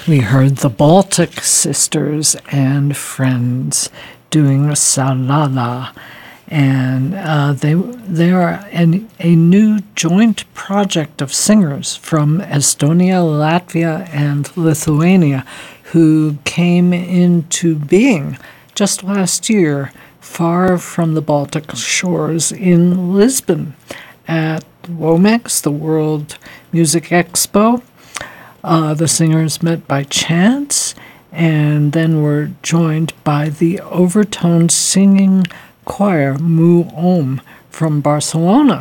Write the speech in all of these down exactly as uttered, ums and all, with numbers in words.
we heard the Baltic Sisters and Friends doing Salala. And uh, they they are an, a new joint project of singers from Estonia, Latvia, and Lithuania who came into being just last year far from the Baltic shores in Lisbon at WOMEX, the World Music Expo. Uh, the singers met by chance and then were joined by the overtone singing choir Mu Om from Barcelona.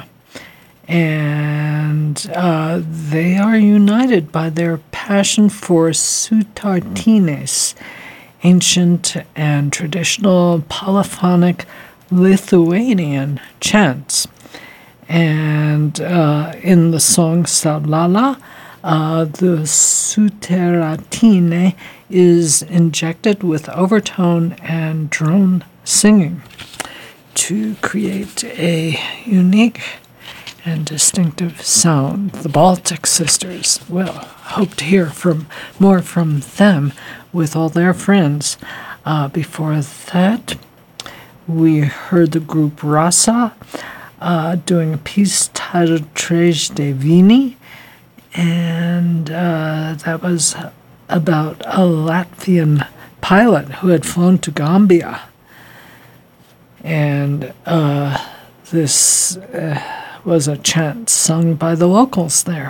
And uh, they are united by their passion for sutartines, ancient and traditional polyphonic Lithuanian chants. And uh, in the song Salala, uh, the sutartine is injected with overtone and drone singing to create a unique and distinctive sound. The Baltic Sisters, well, hope to hear from more from them with all their friends. Uh, before that, we heard the group Rasa uh, doing a piece titled Tres de Vini, and uh, that was about a Latvian pilot who had flown to Gambia. And uh, this uh, was a chant sung by the locals there.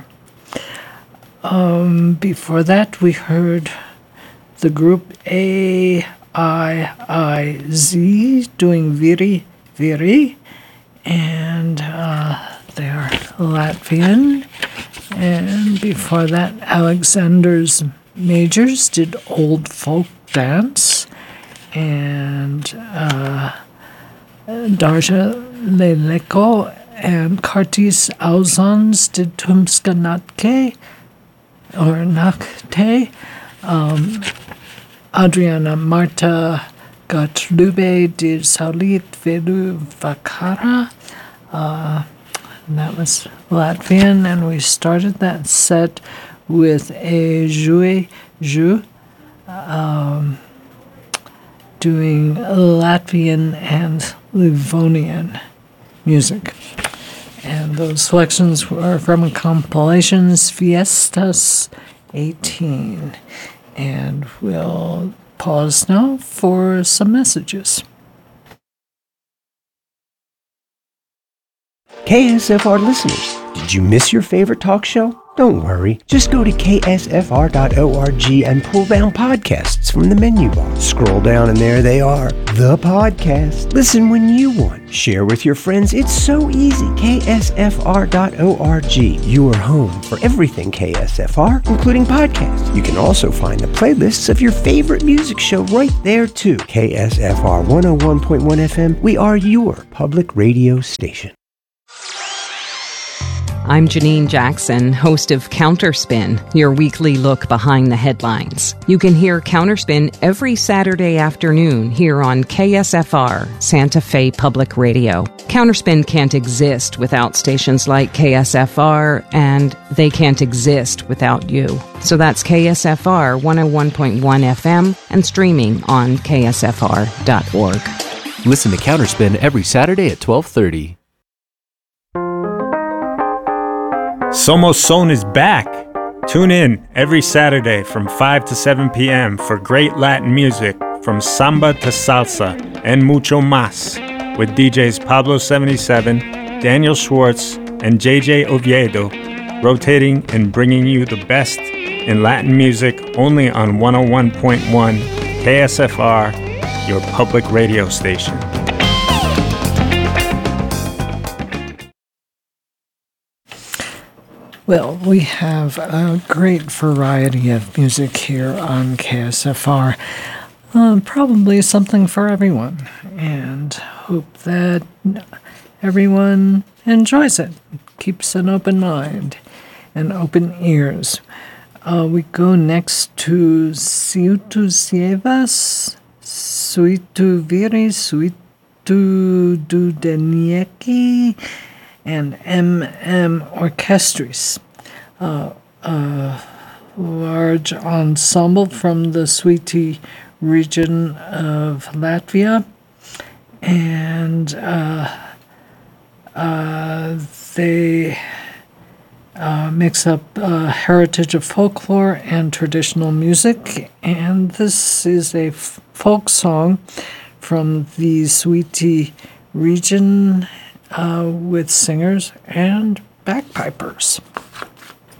Um, before that, we heard the group A I I Z doing Viri Viri, and uh, they're Latvian. And before that, Alexander's Majors did Old Folk Dance, and uh, Darja Leleko and Kartis Auzons did Tumska Natke, or Nakte. Um, Adriana Marta Gatlube did Saulit Velu Vakara. Uh, and that was Latvian, and we started that set with a Jouet Jou, um, doing Latvian and Livonian music. And those selections were from compilations Fiestas eighteen. And we'll pause now for some messages. K S F R listeners, did you miss your favorite talk show? Don't worry. Just go to K S F R dot org and pull down podcasts from the menu bar. Scroll down and there they are. The podcast. Listen when you want. Share with your friends. It's so easy. K S F R dot org. Your home for everything K S F R, including podcasts. You can also find the playlists of your favorite music show right there too. K S F R one oh one point one F M. We are your public radio station. I'm Janine Jackson, host of Counterspin, your weekly look behind the headlines. You can hear Counterspin every Saturday afternoon here on K S F R, Santa Fe Public Radio. Counterspin can't exist without stations like K S F R, and they can't exist without you. So that's K S F R one oh one point one F M and streaming on K S F R dot org. Listen to Counterspin every Saturday at twelve thirty. Somos Son is back. Tune in every Saturday from five to seven p.m. for great Latin music from samba to salsa and mucho más with D Js Pablo seventy-seven, Daniel Schwartz, and J J Oviedo, rotating and bringing you the best in Latin music only on one oh one point one K S F R, your public radio station. Well, we have a great variety of music here on K S F R. Uh, probably something for everyone, and hope that everyone enjoys it, keeps an open mind and open ears. Uh, we go next to Siutu Sievas, Suitu Viri, Suitu Dudenieki, and M M Orchestris. Uh, uh, large ensemble from the Suiti region of Latvia, and uh, uh, they uh, mix up uh, heritage of folklore and traditional music, and this is a f- folk song from the Suiti region uh, with singers and bagpipers.